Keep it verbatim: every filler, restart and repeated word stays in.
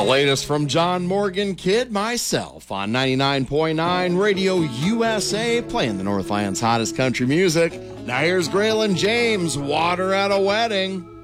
latest from John Morgan, Kid Myself on ninety-nine point nine Radio U S A, playing the Northland's hottest country music. Now here's Graylin James, Water at a Wedding.